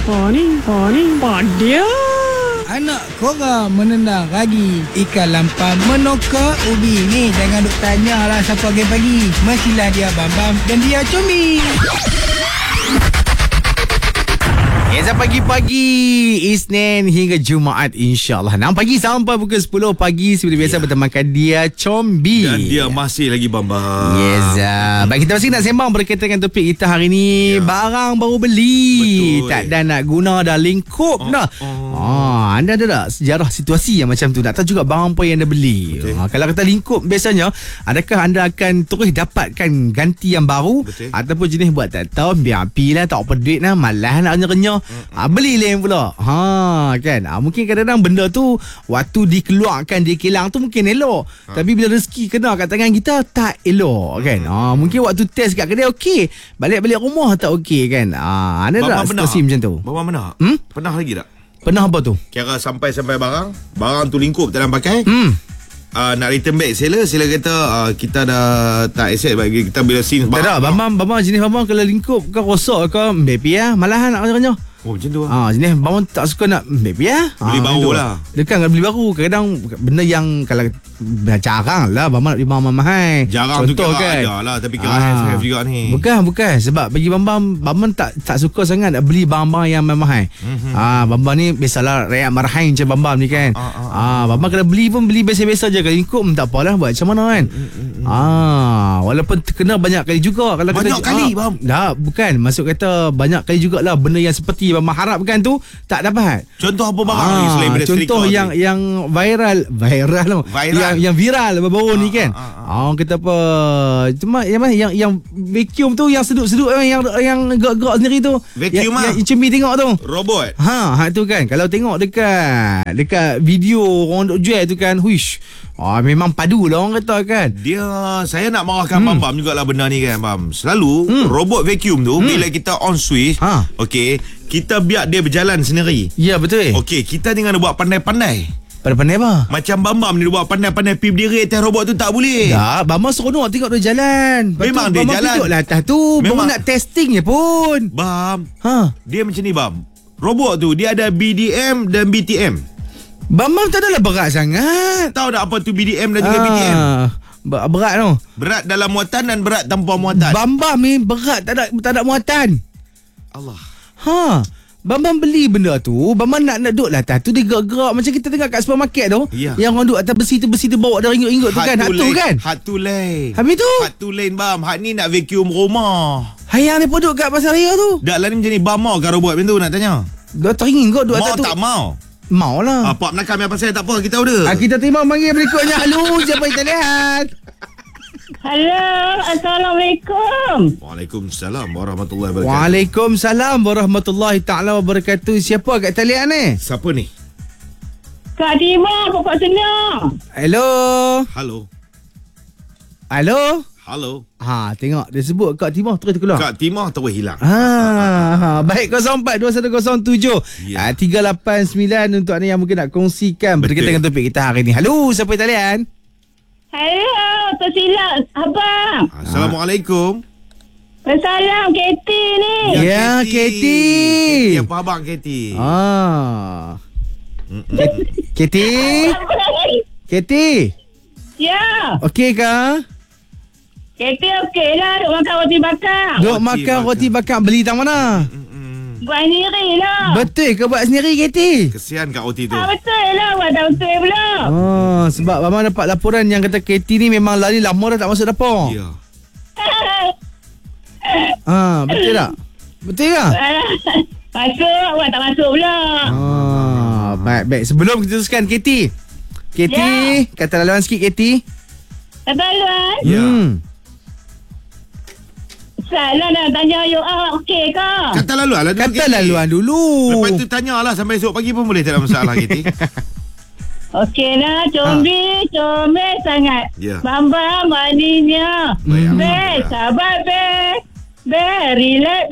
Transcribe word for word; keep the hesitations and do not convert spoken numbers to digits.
Apa ni? Apa ni? Padia. Anak korang menendang ragi, ikan lampam menokak ubi. Ni jangan duk tanya lah siapa pagi-pagi. Mestilah dia Bam-Bam dan dia Combi. Eza pagi-pagi Isnin hingga Jumaat, insyaAllah enam pagi sampai pukul sepuluh pagi seperti biasa, yeah, bertemankan dia Combi. Dan dia masih lagi Bambang. Yes. Uh, baik, kita masih nak sembang berkaitan dengan topik kita hari ni, yeah, barang baru beli. Betul. Tak dah nak guna dah, lingkup oh, dah. Oh. Oh, anda ada tak sejarah situasi yang macam tu? Nak tahu juga barang apa yang anda beli. Uh, kalau kata lingkup, biasanya adakah anda akan terus dapatkan ganti yang baru? Betul. Ataupun jenis buat tak tahu, biar apilah, tak apa duit lah, malah nak renyah-renyah. Ha, beli lain pula. Ha, kan? Ha, mungkin kadang-kadang benda tu waktu dikeluarkan, dia kilang tu mungkin elok. Ha. Tapi bila rezeki kena kat tangan kita, tak elok, kan? Ha, mungkin waktu test kat kedai okey, balik-balik rumah tak okey, kan? Ha, ada tak situasi macam tu? Bambang pernah? Hmm? Pernah lagi tak? Pernah apa tu? Kira sampai-sampai barang, barang tu lingkup tak nak pakai. Hmm. Uh, nak return back seller, seller kata uh, kita dah tak accept bagi kita bila scene barang. Tak ada, Bambang, Bambang jenis Bambang kalau lingkup ke rosak ke, baby lah, malahan nak renyah. Oh, macam tu lah. Ha, jenis Bambang tak suka nak baby lah. Beli ha, baru lah. Dia kan beli baru. Kadang benda yang kalau jarang lah Bambang nak beli barang mahal. Jarang. Contoh tu kan ada lah, tapi kira ha, juga ni. Bukan, bukan. Sebab bagi Bambang, Bambang tak tak suka sangat nak beli barang-barang yang mahal. Mm-hmm. Ha, Bambang ni biasalah rakyat marahin macam Bambang ni kan. Ha, ha, ha, ha, Bambang kalau beli pun beli biasa-biasa je. Kalau ikut tak apalah, buat macam mana kan. Mm-hmm. Ha, walaupun terkena banyak kali juga. Kalau banyak kata, kali ha, Bam. Dah, bukan. Maksud kata banyak kali jugalah benda yang seperti Bambang harapkan tu tak dapat. Contoh apa barang ah, ni selain benda contoh yang ni? yang viral viral lah. Viral. Yang yang viral baru-baru ah, ni kan. Ah, ah, ah. ah kita apa cuma yang mana yang yang vacuum tu yang sedut-sedut yang yang gerak-gerak sendiri tu. Vacuum yang, ah. yang Cumi tengok tu. Robot. Ha, ha tu kan. Kalau tengok dekat dekat video orang duk jual tu kan, huish. Ah, memang padu lah orang kata kan. Dia, saya nak marahkan hmm. Bam-Bam jugalah benda ni kan Bam. Selalu hmm. robot vacuum tu hmm. bila kita on switch, ha. Okey, kita biar dia berjalan sendiri. Ya, betul. Okey, kita dengan buat pandai-pandai. Pandai-pandai apa? Macam Bam-Bam ni buat pandai-pandai pergi berdiri atas robot tu tak boleh. Tak, Bambang seronok tengok dia jalan. Lepas memang tu, dia Bambang jalan. duduk lah atas tu. Memang. Baru nak testing je pun. Bam, ha. Dia macam ni Bam. Robot tu dia ada B D M dan B T M. Bambang tak adalah berat sangat. Tahu tak apa tu B D M dan juga ah, B T M? Berat tu. Berat dalam muatan dan berat tanpa muatan. Bambang ni berat tak ada tak ada muatan. Allah. Ha. Bambang beli benda tu, Bambang nak nak duduk lah atas tu, dia gerak-gerak macam kita tengok kat supermarket tu. Ya. Yang orang duduk atas besi tu, besi tu bawa dia ringut-ringut tu kan. Hak tu kan. Hak tu lain. Habis tu? Hak tu lain Bam. Hak ni nak vacuum rumah. Hayang ni pun duduk kat pasar raya tu. Dak lah ni macam ni Bam mau kan robot macam tu nak tanya. Dia teringin kot duduk atas tu. Mau tak mau? Mau lah. Apa nak kami apa saya tak apa kita order. Ah, kita terima panggil berikutnya. Halo, siapa kita lihat? Halo, Assalamualaikum. Waalaikumsalam warahmatullahi wabarakatuh. Waalaikumsalam warahmatullahi taala wabarakatuh. Siapa kat talian ni? Siapa ni? Kak Timah, Bapak Senang. Hello. Halo. Halo. Halo. Ha, tengok dia sebut Kak Timah terus keluar. Kak Timah terus hilang. Ha, ha. Baik, kosong empat dua satu kosong tujuh yeah. tiga lapan sembilan untuk anda yang mungkin nak kongsikan berkaitan dengan topik kita hari ni. Halo, siapa di talian? Halo, Tok Silat, Abang. Assalamualaikum. Assalam, Katie ni. Ya, Katie. Apa abang Katie? Ah. Katie? Katie? Ya. Okey ke? Katie okey lah, duk makan roti bakar. Duk makan roti bakar. Beli tak mana? Buat sendiri lah. Betul ke buat sendiri, Katie? Kesian kat roti tu. Ah, betul lah, buat tak betul pula. Oh, sebab Mama dapat laporan yang kata Katie ni memang lari lama dah tak masuk dapur. Ya. Ah, betul tak? Betul tak? Masuk, buat tak masuk pula. Ah, baik, baik. Sebelum kita teruskan, Katie. Katie, ya. Kata laluan sikit, Katie. Kata laluan? Ya. Hmm. Salah nak tanya you ah, okey ke? Kata laluan lah dulu. Kata laluan dulu. Lepas tu tanyalah sampai esok pagi pun boleh, tak ada masalah Katie. Okey lah, combi, ha. comel sangat. Ya. Bambang maninya. Be, sabar be. Be, relax